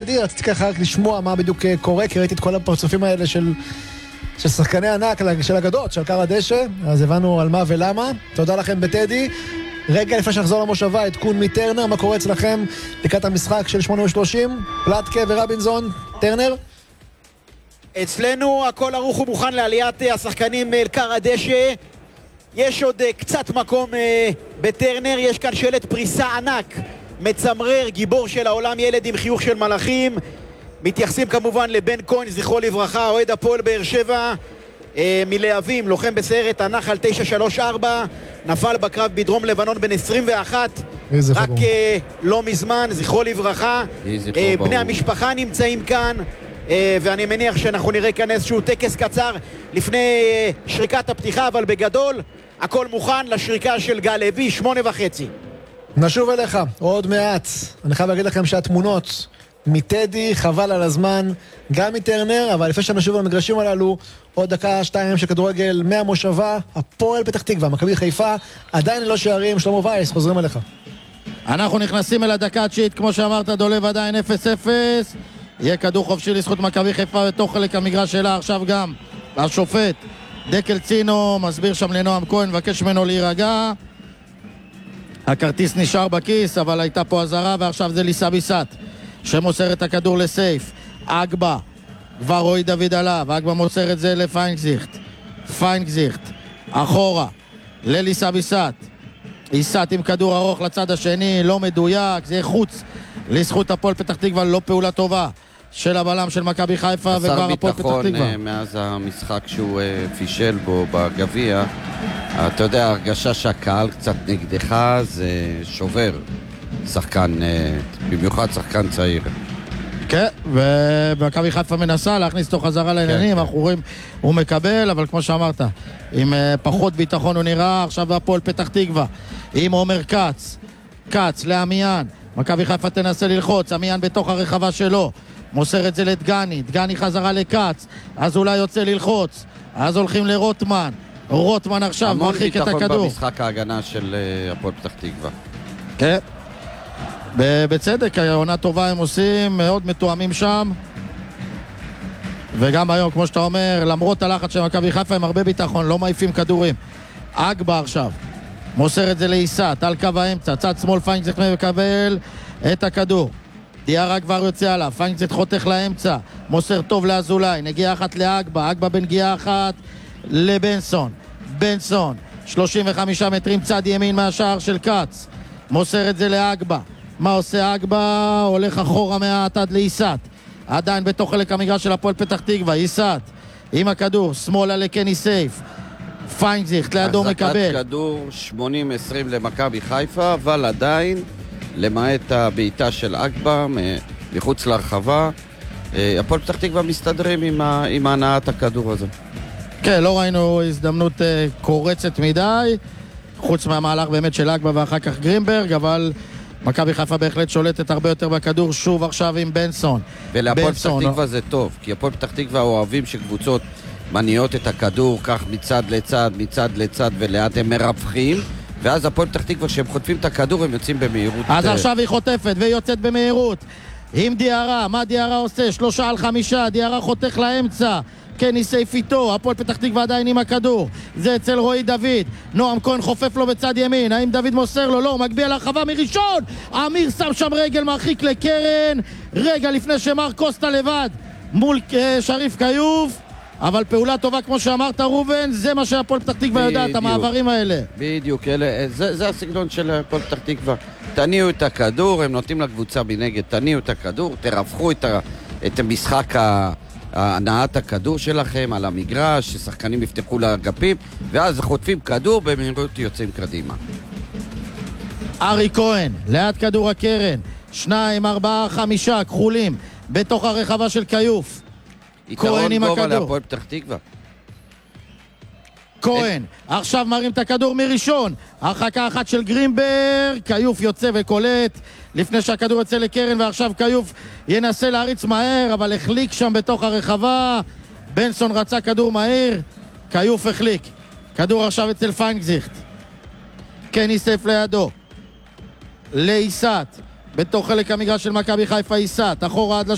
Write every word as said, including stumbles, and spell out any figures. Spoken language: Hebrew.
טדי, רציתי ככה רק לשמוע מה בדיוק קורה, כי ראיתי את כל הפרצופים האלה של, של שחקני ענק, של אגדות, של קר הדשא, אז הבנו על מה ולמה. תודה לכם בטדי. רגע לפני שנחזור למושבה, עדכון מטרנר, מה קורה אצלכם לקראת המשחק של שמונה ושלושים? פלטקה ורבינזון, טרנר? אצלנו הכל ערוך ומוכן לעליית השחקנים אל קר הדשא. יש עוד קצת מקום בטרנר, יש כאן שלט פריסה ענק, מצמרר, גיבור של העולם, ילד עם חיוך של מלאכים. מתייחסים כמובן לבן כהן, זכרו לברכה, אוהד הפועל באר שבע מלהבים, לוחם בסיירת הנחל תשע שלוש ארבע, נפל בקרב בדרום לבנון בן עשרים ואחת, רק לא מזמן, זכרו לברכה. בני המשפחה נמצאים כאן, ואני מניח שאנחנו נראה כאן איזשהו טקס קצר לפני שריקת הפתיחה, אבל בגדול הכל מוכן לשריקה של גל לוי, שמונה וחצי. נשוב אליך עוד מעט. אני חייב להגיד לכם שהתמונות מטדי, חבל על הזמן, גם מטרנר, אבל לפני שנשוב למגרשים הללו, עוד דקה שתיים של כדורגל מהמושבה, הפועל פתח תקווה, מכבי חיפה, עדיין לא שערים. שלמה וייס, חוזרים אליך. אנחנו נכנסים אל הדקה התשיעית, כמו שאמרת, דולב עדיין אפס אפס, יהיה כדור חופשי לזכות מכבי חיפה בתוך חלק המגרש שלה. עכשיו גם השופט דקל צינו מסביר שם לנועם כהן, מבקש ממנו להירגע, הכרטיס נשאר בכיס, אבל הייתה פה הזרה, ועכשיו זה ליסה ביסת שמוסר את הכדור לסייף. אגבה, כבר רואי דוד עליו, אגבה מוסר את זה לפיינגזיכט, פיינגזיכט אחורה לליסה ביסת, איסת עם כדור ארוך לצד השני, לא מדויק, זה חוץ לזכות הפועל פתח תקווה, לא פעולה טובה של הבלם של מכבי חיפה, וכבר הפועל פתח תקווה. חסר ביטחון מאז המשחק שהוא פישל בו בגביע. אתה יודע, הרגשה שהקהל קצת נגדך זה שובר שחקן, במיוחד שחקן צעיר. כן, ומכבי חיפה מנסה להכניס אותו חזרה לעניינים, אנחנו רואים, הוא מקבל, אבל כמו שאמרת, עם פחות ביטחון הוא נראה. עכשיו הפועל פתח תקווה עם עומר קץ, קץ לעמיין, מכבי חיפה תנסה ללחוץ, עמיין בתוך הרחבה שלו, מוסר את זה לדגני, דגני חזרה לקץ, אז אולי יוצא ללחוץ, אז הולכים לרוטמן, רוטמן עכשיו מרחיק את הכדור. המון ביטחון במשחק ההגנה של הפועל פתח תקווה. כן, בצדק, העונה טובה הם עושים, מאוד מתואמים שם, וגם היום, כמו שאתה אומר, למרות הלחץ של מכבי חיפה, הם הרבה ביטחון, לא מעיפים כדורים. אגבה עכשיו מוסר את זה לאיסת, על קו האמצע, צד שמאל, פיינגזיכט מקבל את הכדור, דיארה כבר יוצא עליו, פיינגזיכט חותך לאמצע, מוסר טוב לאזולאי, נגיעה אחת לאגבה, אגבה בנגיעה אחת לבנסון, בנסון שלושים וחמישה מטרים צד ימין מהשער של קץ, מוסר את זה לאגבה, מה עושה אגבה? הולך אחורה מעט עד לאיסת, עדיין בתוך חלק המגרש של הפועל פתח תקווה, איסת עם הכדור, שמאלה לקני סייף, פיינגזיכט לידו מקבל. החזקת כדור שמונים עשרים למכבי חיפה, אבל עדיין, למעט הבעיטה של אגבה מחוץ להרחבה, הפועל פתח תקווה מסתדרים עם, ה... עם הנעת הכדור הזה. כן, לא ראינו הזדמנות uh, קורצת מדי, חוץ מהמהלך באמת של אגבה ואחר כך גרינברג, אבל מכבי חיפה בהחלט שולטת הרבה יותר בכדור, שוב עכשיו עם בנסון. ולהפועל פתח תקווה זה טוב, כי הפועל פתח תקווה אוהבים שקבוצות מניעות את הכדור כך מצד לצד, מצד לצד, ולאט הם מרווחים, ואז הפועל פתח תקווה, כשהם חוטפים את הכדור, הם יוצאים במהירות. אז עכשיו היא חוטפת והיא יוצאת במהירות עם דיארה, מה דיארה עושה? שלושה על חמישה, דיארה חותך לאמצע, קני סייף איתו, הפועל פתח תקווה עדיין עם הכדור, זה אצל רועי דוד, נועם כהן חופף לו בצד ימין, האם דוד מוסר לו? לא, הוא מגביה להרחבה מראשון, אמיר שם שם רגל, מרחיק לקרן, רגע לפני שמר קוסטה לבד מול שריף קיוף, אבל פעולה טובה כמו שאמרת רובן, זה מה שהפועל פתח תקווה יודעת, המעברים האלה. בדיוק, אלה, זה, זה הסגנון של הפועל פתח תקווה. תניעו את הכדור, הם נותנים לקבוצה מנגד, תניעו את הכדור, תרווחו את, ה, את המשחק הנעת הכדור שלכם על המגרש, ששחקנים יפתחו לאגפים, ואז חוטפים כדור, במהירות יוצאים קדימה. ארי כהן, ליד כדור הקרן, שניים, ארבעה, חמישה, כחולים, בתוך הרחבה של קיוף. יתרון גובה להפועל פתח תקווה. כהן, עכשיו מרים את הכדור מראשון, הרחקה אחת של גרינברג, קיוף יוצא וקולט, לפני שהכדור יוצא לקרן, ועכשיו קיוף ינסה להריץ מהר, אבל החליק שם בתוך הרחבה, בנסון רצה כדור מהר, קיוף החליק, כדור עכשיו אצל פיינגזיכט, קני סייף לידו, לאיסת, בתוך חלק המגרש של מכבי חיפה איסת, אחורה עד